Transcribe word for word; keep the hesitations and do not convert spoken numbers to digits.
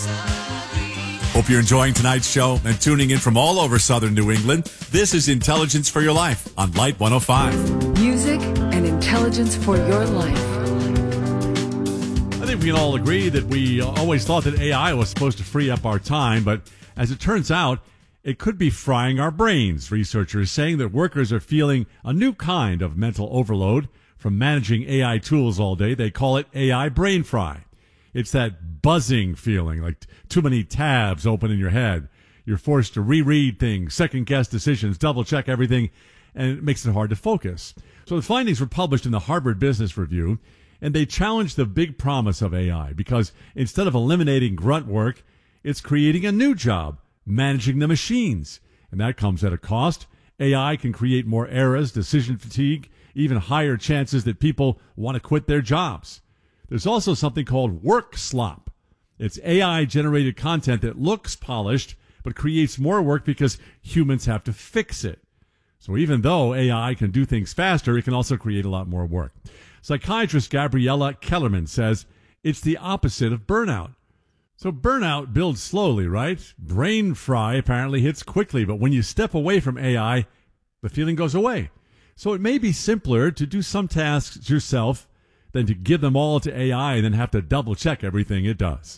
Hope you're enjoying tonight's show and tuning in from all over southern New England. This is Intelligence for Your Life on Light one oh five. Music and intelligence for your life. I think we can all agree that we always thought that A I was supposed to free up our time, but as it turns out, it could be frying our brains. Researchers saying that workers are feeling a new kind of mental overload from managing A I tools all day. They call it A I brain fry. It's that buzzing feeling, like too many tabs open in your head. You're forced to reread things, second-guess decisions, double-check everything, and it makes it hard to focus. So the findings were published in the Harvard Business Review, and they challenged the big promise of A I because instead of eliminating grunt work, it's creating a new job, managing the machines. And that comes at a cost. A I can create more errors, decision fatigue, even higher chances that people want to quit their jobs. There's also something called work slop. It's A I-generated content that looks polished but creates more work because humans have to fix it. So even though A I can do things faster, it can also create a lot more work. Psychiatrist Gabriella Kellerman says it's the opposite of burnout. So burnout builds slowly, right? Brain fry apparently hits quickly, but when you step away from A I, the feeling goes away. So it may be simpler to do some tasks yourself than to give them all to A I and then have to double check everything it does.